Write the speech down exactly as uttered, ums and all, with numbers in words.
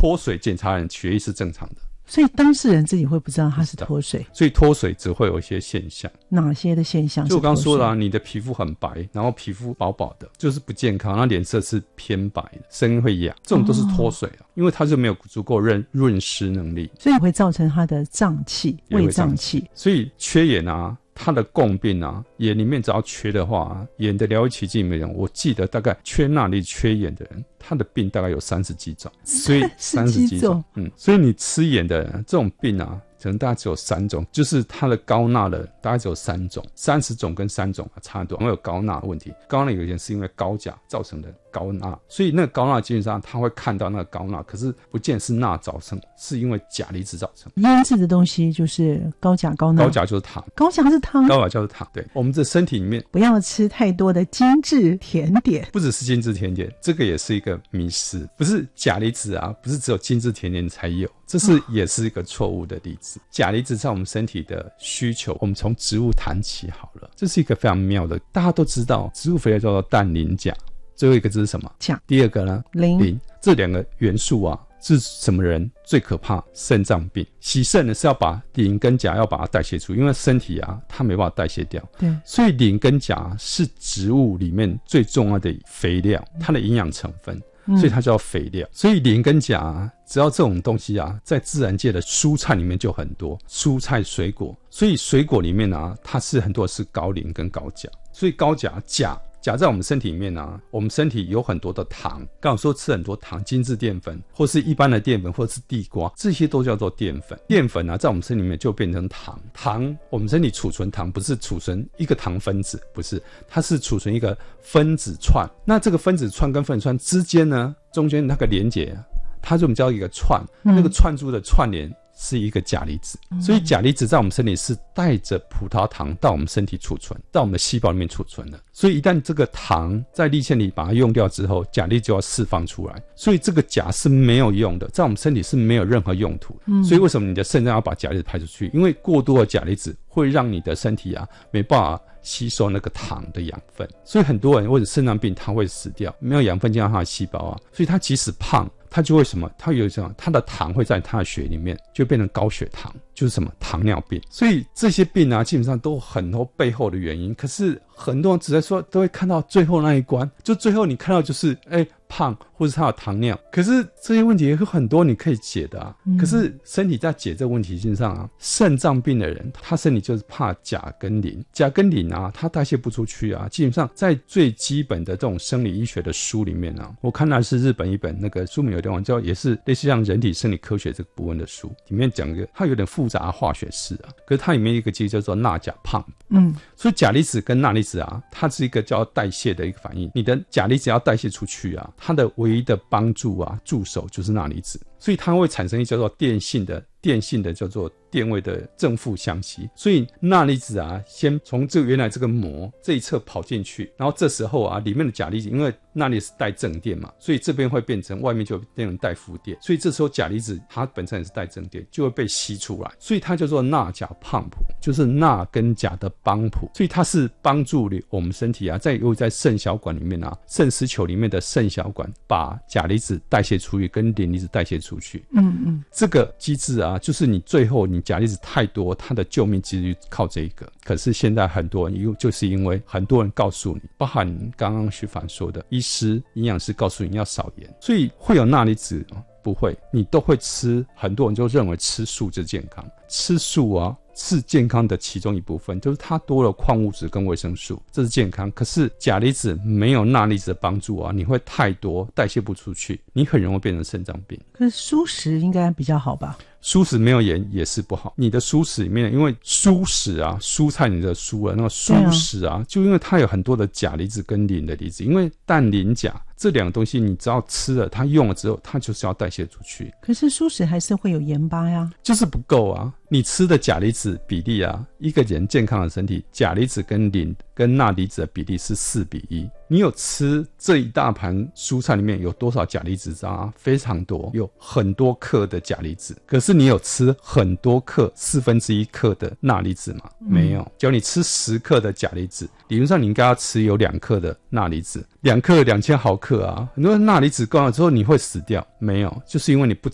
脱水检查人血液是正常的， 所以当事人自己会不知道他是脱水， 所以脱水只会有一些现象。 哪些的现象是脱水？ 就我刚刚说了、啊、你的皮肤很白，然后皮肤薄薄的，就是不健康，那脸色是偏白的，声音会哑，这种都是脱水啊、哦、因为它就没有足够润润湿能力， 所以会造成它的胀气，胃胀气。 所以缺盐啊，它的共病啊，盐里面只要缺的话、啊，盐的疗愈奇迹里面，我记得大概缺钠离缺盐的人，他的病大概有三十几种，所以三十几种，嗯，所以你吃盐的人这种病啊，可能大概只有三种，就是它的高钠的大概只有三种，三十种跟三种、啊、差很多，因为有高钠的问题，高钠有些是因为高钾造成的高钠，所以那个高钠基本上他会看到那个高钠，可是不见是钠造成，是因为钾离子造成。 腌制的东西就是高钾高钠， 高钾就是糖， 高钾是糖， 高钾就是糖。对，我们这身体里面不要吃太多的精致甜点， 不只是精致甜点，这个也是一个迷思，不是钾离子啊，不是只有精致甜点才有，这是也是一个错误的例子。钾离子在我们身体的需求，我们从植物谈起好了，这是一个非常妙的，大家都知道植物肥料叫做氮磷钾，最后一个字是什么？钾。第二个呢？磷。磷。这两个元素啊，是什么人最可怕？肾脏病。洗肾呢是要把磷跟钾要把它代谢出，因为身体啊它没办法代谢掉。对。所以磷跟钾是植物里面最重要的肥料，它的营养成分。所以它叫肥料、嗯、所以磷跟钾、啊、只要这种东西啊在自然界的蔬菜里面就很多，蔬菜水果，所以水果里面啊它是很多是高磷跟高钾，所以高钾钾钾在我们身体里面啊，我们身体有很多的糖，刚好说吃很多糖，精致淀粉或是一般的淀粉或是地瓜，这些都叫做淀粉。淀粉啊在我们身体里面就变成糖，糖我们身体储存糖不是储存一个糖分子，不是，它是储存一个分子串，那这个分子串跟分子串之间呢，中间那个连结啊，它就我们叫一个串、嗯、那个串珠的串联是一个钾离子，所以钾离子在我们身体是带着葡萄糖到我们身体储存，到我们的细胞里面储存的，所以一旦这个糖在粒线里把它用掉之后，钾离子就要释放出来，所以这个钾是没有用的，在我们身体是没有任何用途、嗯、所以为什么你的肾脏要把钾离子排出去？因为过多的钾离子会让你的身体啊没办法吸收那个糖的养分，所以很多人或者肾脏病他会死掉，没有养分进到他的细胞啊，所以他即使胖他就会什么，他有什么，他的糖会在他的血里面就变成高血糖，就是什么糖尿病。所以这些病啊基本上都有很多背后的原因，可是很多人只在说都会看到最后那一关，就最后你看到就是哎、欸、胖或是他有糖尿，可是这些问题也有很多你可以解的啊、嗯、可是身体在解这个问题上啊，肾脏病的人他身体就是怕钾跟磷，钾跟磷啊他代谢不出去啊，基本上在最基本的这种生理医学的书里面啊，我看到是日本一本那个书名有点忘记，也是类似像人体生理科学这个部分的书，里面讲一个它有点复杂的化学式啊，可是它里面有一个机制叫做钠钾 pump， 嗯，所以钾离子跟钠离子啊，它是一个叫代谢的一个反应，你的钾离子要代谢出去啊，它的唯一的帮助啊助手就是钠离子，所以它会产生一叫做电性的电性的叫做电位的正负相吸，所以钠离子啊先从这个原来这个膜这一侧跑进去，然后这时候啊里面的钾离子因为钠离子带正电嘛，所以这边会变成外面就变成带负电，所以这时候钾离子它本身也是带正电，就会被吸出来，所以它叫做钠钾 pump， 就是钠跟钾的帮谱，所以它是帮助我们身体啊在又在肾小管里面啊，肾丝球里面的肾小管把钾离子代谢出去跟磷离子代谢出去，嗯嗯，这个机制啊就是你最后你钾离子太多，它的救命几率靠这一个，可是现在很多人就是因为很多人告诉你，包含刚刚徐凡说的医师营养师告诉你要少盐，所以会有钠离子不会，你都会吃，很多人就认为吃素就健康，吃素啊是健康的其中一部分，就是它多了矿物质跟维生素，这是健康，可是钾离子没有钠离子的帮助啊，你会太多代谢不出去，你很容易变成肾脏病。 可是蔬食应该比较好吧？ 蔬食没有盐也是不好，你的蔬食里面因为蔬食啊蔬菜你的蔬啊那个蔬食啊、啊就因为它有很多的钾离子跟磷的离子，因为氮磷钾这两个东西你只要吃了它用了之后它就是要代谢出去， 可是蔬食还是会有盐巴呀， 就是不够啊，你吃的钾离子比例啊，一个人健康的身体钾离子跟磷跟钠离子的比例是四比一，你有吃这一大盘蔬菜里面有多少钾离子啊？非常多，有很多克的钾离子，可是你有吃很多克四分之一克的钠离子吗？没有，只要你吃十克的钾离子，理论上你应该要吃有两克的钠离子，两克两千毫克啊，很多钠离子高了之后你会死掉，没有，就是因为你不